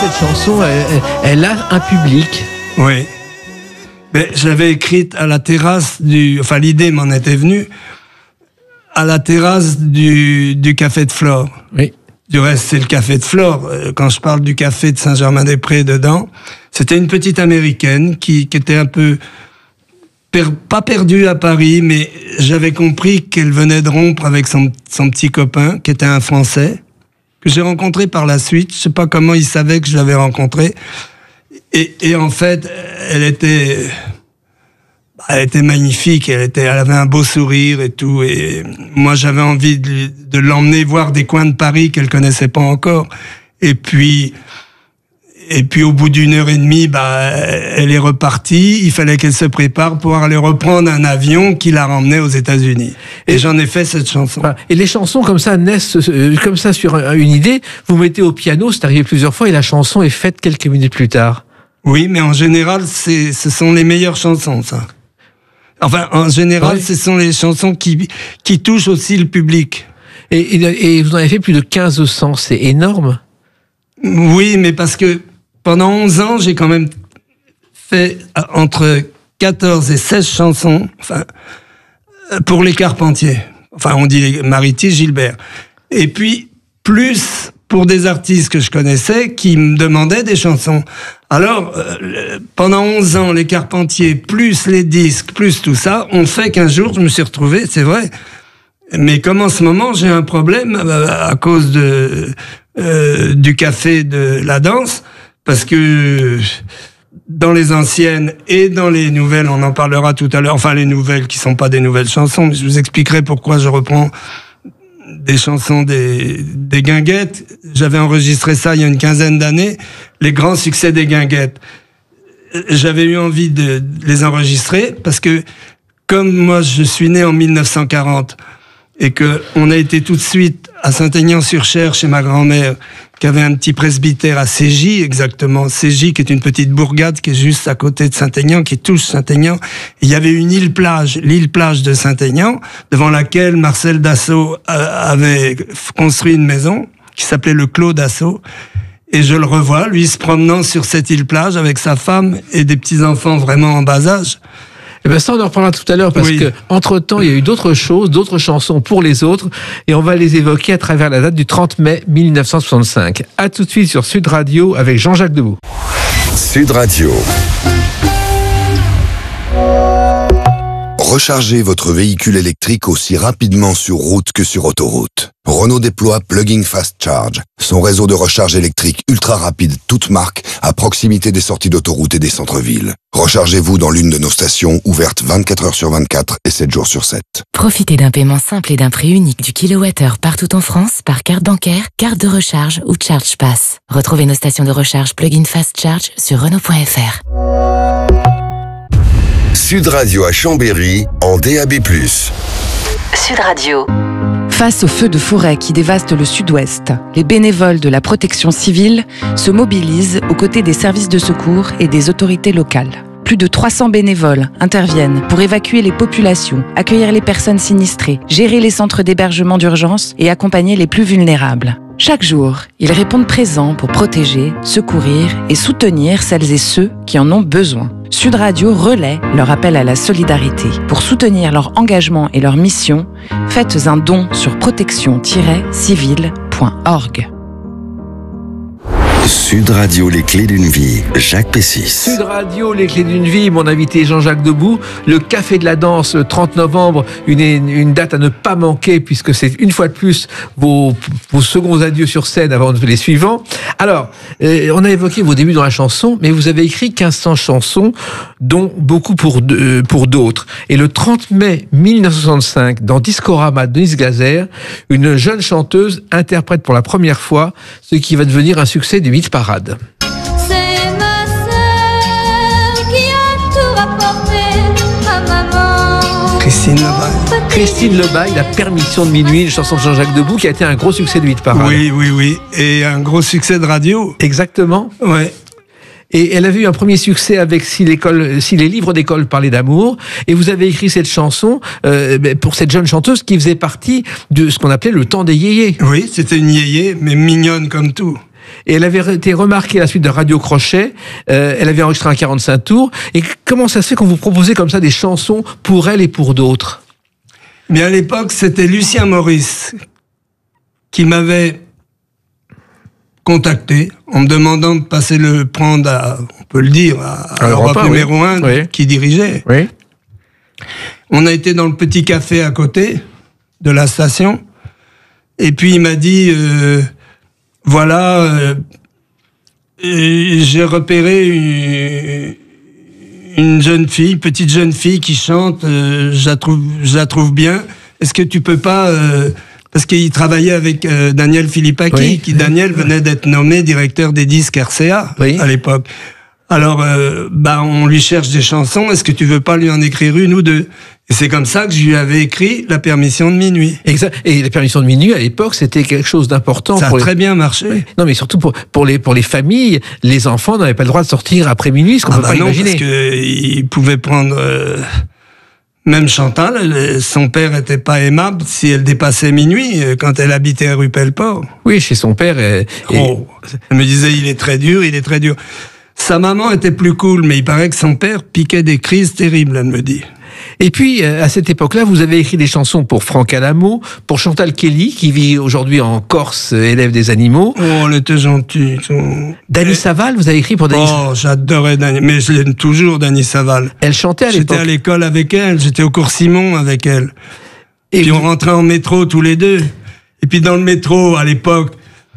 Cette chanson, elle a un public. Oui. Mais j'avais écrite à la terrasse enfin, l'idée m'en était venue, à la terrasse du Café de Flore. Oui. Du reste, c'est le Café de Flore. Quand je parle du Café de Saint-Germain-des-Prés dedans, c'était une petite Américaine qui était un peu pas perdue à Paris, mais j'avais compris qu'elle venait de rompre avec son petit copain, qui était un Français, que j'ai rencontré par la suite. Je sais pas comment il savait que je l'avais rencontré. Et en fait, elle était magnifique, elle avait un beau sourire et tout, et moi j'avais envie de l'emmener voir des coins de Paris qu'elle connaissait pas encore. Et puis au bout d'une heure et demie, elle est repartie. Il fallait qu'elle se prépare pour aller reprendre un avion qui la ramenait aux États-Unis. Et j'en ai fait cette chanson. Et les chansons comme ça naissent comme ça sur une idée. Vous mettez au piano, c'est arrivé plusieurs fois, et la chanson est faite quelques minutes plus tard. Oui, mais en général, ce sont les meilleures chansons, ça. Enfin, en général, ce sont les chansons qui touchent aussi le public. Et vous en avez fait plus de 1500, c'est énorme. Oui, mais parce que pendant 11 ans, j'ai quand même fait entre 14 et 16 chansons, enfin, pour les Carpentiers. Enfin, on dit les Maritis, Gilbert. Et puis, plus pour des artistes que je connaissais qui me demandaient des chansons. Alors, pendant 11 ans, les Carpentiers, plus les disques, plus tout ça, ont fait qu'un jour, je me suis retrouvé, c'est vrai. Mais comme en ce moment, j'ai un problème à cause du Café de la danse, parce que dans les anciennes et dans les nouvelles, on en parlera tout à l'heure, enfin les nouvelles qui sont pas des nouvelles chansons, mais je vous expliquerai pourquoi je reprends des chansons des Guinguettes. J'avais enregistré ça il y a une quinzaine d'années, les grands succès des Guinguettes. J'avais eu envie de les enregistrer parce que comme moi je suis né en 1940 et que on a été tout de suite à Saint-Aignan-sur-Cher chez ma grand-mère qui avait un petit presbytère à Cégy, exactement. Cégy, qui est une petite bourgade qui est juste à côté de Saint-Aignan, qui touche Saint-Aignan. Il y avait une île-plage, l'île-plage de Saint-Aignan, devant laquelle Marcel Dassault avait construit une maison qui s'appelait le Clos Dassault. Et je le revois, lui, se promenant sur cette île-plage avec sa femme et des petits-enfants vraiment en bas âge. Eh ben ça, on en reparlera tout à l'heure parce que entre-temps, il y a eu d'autres choses, d'autres chansons pour les autres, et on va les évoquer à travers la date du 30 mai 1965. À tout de suite sur Sud Radio avec Jean-Jacques Debout. Sud Radio. Rechargez votre véhicule électrique aussi rapidement sur route que sur autoroute. Renault déploie Plug-in Fast Charge, son réseau de recharge électrique ultra rapide toute marque à proximité des sorties d'autoroute et des centres-villes. Rechargez-vous dans l'une de nos stations ouvertes 24 heures sur 24 et 7 jours sur 7. Profitez d'un paiement simple et d'un prix unique du kilowattheure partout en France par carte bancaire, carte de recharge ou Charge Pass. Retrouvez nos stations de recharge Plug-in Fast Charge sur Renault.fr. Sud Radio à Chambéry en DAB+. Sud Radio. Face aux feux de forêt qui dévastent le sud-ouest, les bénévoles de la protection civile se mobilisent aux côtés des services de secours et des autorités locales. Plus de 300 bénévoles interviennent pour évacuer les populations, accueillir les personnes sinistrées, gérer les centres d'hébergement d'urgence et accompagner les plus vulnérables. Chaque jour, ils répondent présents pour protéger, secourir et soutenir celles et ceux qui en ont besoin. Sud Radio relaie leur appel à la solidarité. Pour soutenir leur engagement et leur mission, faites un don sur protection-civile.org. Sud Radio, les clés d'une vie, Jacques Pessis. Sud Radio, les clés d'une vie, mon invité Jean-Jacques Debout. Le Café de la Danse, le 30 novembre, une date à ne pas manquer puisque c'est une fois de plus vos seconds adieux sur scène avant les suivants. Alors, on a évoqué vos débuts dans la chanson, mais vous avez écrit 1500 chansons, dont beaucoup pour d'autres. Et le 30 mai 1965, dans Discorama, Denise Glaser, une jeune chanteuse interprète pour la première fois ce qui va devenir un succès du hit parade. C'est ma sœur qui a tout rapporté à maman. Christine Lebaille. Christine Lebaille, La permission de minuit, une chanson de Jean-Jacques Debout qui a été un gros succès du hit parade. Oui. Et un gros succès de radio. Exactement. Ouais. Et elle avait eu un premier succès avec si les livres d'école parlaient d'amour. Et vous avez écrit cette chanson pour cette jeune chanteuse qui faisait partie de ce qu'on appelait le temps des yéyés. Oui, c'était une yéyé, mais mignonne comme tout. Et elle avait été remarquée à la suite de Radio Crochet. Elle avait enregistré un 45 tours. Et comment ça se fait qu'on vous proposait comme ça des chansons pour elle et pour d'autres? Mais à l'époque, c'était Lucien Maurice qui m'avait contacté en me demandant de passer le prendre à, on peut le dire, à Europe numéro 1, oui. qui dirigeait. Oui. On a été dans le petit café à côté de la station. Et puis il m'a dit, voilà, j'ai repéré une jeune fille, petite jeune fille qui chante, je la trouve bien. Est-ce que tu peux pas... parce qu'il travaillait avec Daniel Philippaki, Oui. qui Daniel venait d'être nommé directeur des disques RCA à l'époque. Alors, on lui cherche des chansons, est-ce que tu veux pas lui en écrire une ou deux? Et c'est comme ça que je lui avais écrit La Permission de Minuit. Exact. Et la permission de minuit, à l'époque, c'était quelque chose d'important. Ça a très bien marché. Non, mais surtout pour les familles, les enfants n'avaient pas le droit de sortir après minuit, ce qu'on peut pas non, imaginer. parce qu'il pouvait prendre... même Chantal, son père était pas aimable si elle dépassait minuit, quand elle habitait à rue Pelleport. Oui, chez son père. Elle me disait, il est très dur. Sa maman était plus cool, mais il paraît que son père piquait des crises terribles, elle me dit. Et puis, à cette époque-là, vous avez écrit des chansons pour Franck Alamo, pour Chantal Kelly, qui vit aujourd'hui en Corse, élève des animaux. Oh, elle était gentille. Dany Saval, vous avez écrit pour Dany Saval. Oh, j'adorais Dany, mais je l'aime toujours, Dany Saval. Elle chantait à l'époque. J'étais à l'école avec elle, j'étais au cours Simon avec elle. Et puis on rentrait en métro tous les deux. Et puis dans le métro, à l'époque,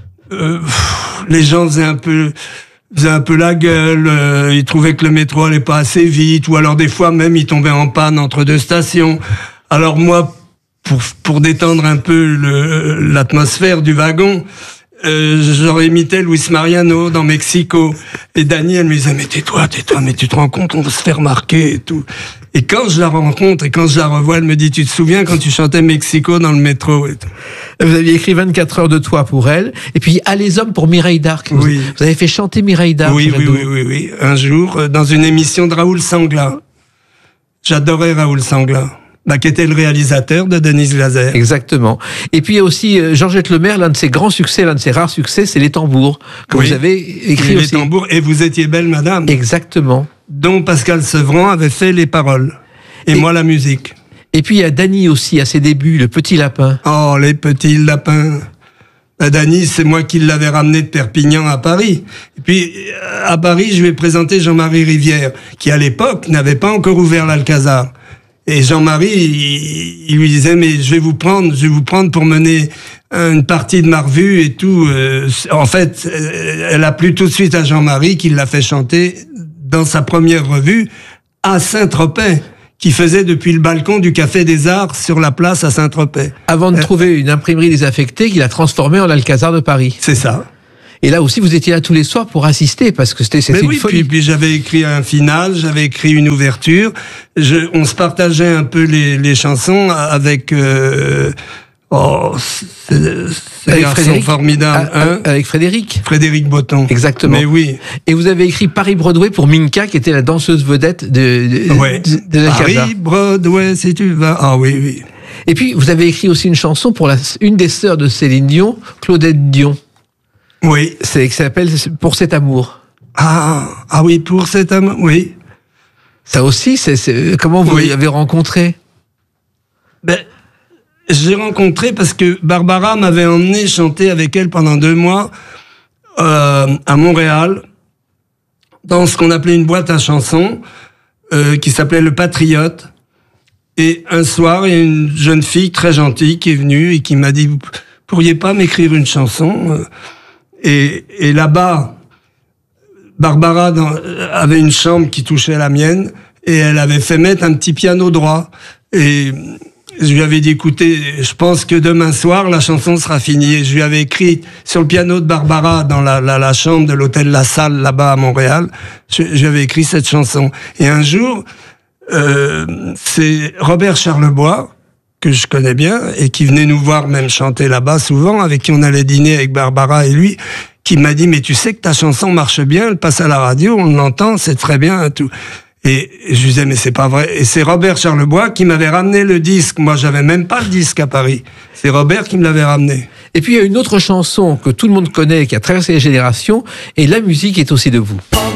les gens faisaient un peu la gueule, ils trouvaient que le métro allait pas assez vite, ou alors des fois même ils tombaient en panne entre deux stations. Alors moi, pour détendre un peu l'atmosphère du wagon, j'aurais imité Luis Mariano dans Mexico. Et Dany, elle me disait, mais tais-toi, mais tu te rends compte, on va se faire remarquer et tout. Et quand je la rencontre et quand je la revois, elle me dit, tu te souviens quand tu chantais Mexico dans le métro et tout. Vous aviez écrit 24 heures de toi pour elle, et puis À les hommes pour Mireille d'Arc. Oui. Vous avez fait chanter Mireille d'Arc. Oui. Un jour, dans une émission de Raoul Sangla. J'adorais Raoul Sangla. Qui était le réalisateur de Denise Glaser. Exactement. Et puis il y a aussi Georgette Lemaire, l'un de ses grands succès, l'un de ses rares succès, c'est Les Tambours, que vous avez écrit aussi. Les Tambours, et Vous étiez belle, madame. Exactement. Dont Pascal Sevran avait fait les paroles. Et moi, la musique. Et puis il y a Dany aussi, à ses débuts, Le Petit Lapin. Oh, les petits lapins. Dany, c'est moi qui l'avais ramené de Perpignan à Paris. Et puis, à Paris, je lui ai présenté Jean-Marie Rivière, qui à l'époque n'avait pas encore ouvert l'Alcazar. Et Jean-Marie, il lui disait, mais je vais vous prendre pour mener une partie de ma revue et tout. En fait, elle a plu tout de suite à Jean-Marie, qui l'a fait chanter dans sa première revue à Saint-Tropez, qui faisait depuis le balcon du Café des Arts sur la place à Saint-Tropez. Avant de trouver une imprimerie désaffectée qu'il a transformée en l'Alcazar de Paris. C'est ça. Et là aussi, vous étiez là tous les soirs pour assister, parce que c'était une folie. Puis j'avais écrit un final, j'avais écrit une ouverture. On se partageait un peu les chansons avec... c'est un garçon formidable. Avec Frédéric. Frédéric Botton. Exactement. Mais oui. Et vous avez écrit Paris-Broadway pour Minka, qui était la danseuse vedette de l'Alcazar. Paris-Broadway, si tu vas... Ah oui. Et puis, vous avez écrit aussi une chanson pour une des sœurs de Céline Dion, Claudette Dion. Oui. Ça s'appelle Pour cet amour. Ah oui, Pour cet amour, oui. Ça aussi, comment vous l'avez rencontré? Je l'ai rencontré parce que Barbara m'avait emmené chanter avec elle pendant 2 mois à Montréal, dans ce qu'on appelait une boîte à chansons, qui s'appelait Le Patriote. Et un soir, il y a une jeune fille très gentille qui est venue et qui m'a dit, vous pourriez pas m'écrire une chanson? Et là-bas, Barbara avait une chambre qui touchait à la mienne et elle avait fait mettre un petit piano droit. Et je lui avais dit, écoutez, je pense que demain soir, la chanson sera finie. Et je lui avais écrit sur le piano de Barbara dans la chambre de l'hôtel La Salle, là-bas à Montréal, je lui avais écrit cette chanson. Et un jour, c'est Robert Charlebois, que je connais bien, et qui venait nous voir même chanter là-bas souvent, avec qui on allait dîner avec Barbara et lui, qui m'a dit, mais tu sais que ta chanson marche bien, elle passe à la radio, on l'entend, c'est très bien, tout. Et je lui disais, mais c'est pas vrai. Et c'est Robert Charlebois qui m'avait ramené le disque. Moi, j'avais même pas le disque à Paris. C'est Robert qui me l'avait ramené. Et puis il y a une autre chanson que tout le monde connaît, qui a traversé les générations, et la musique est aussi debout.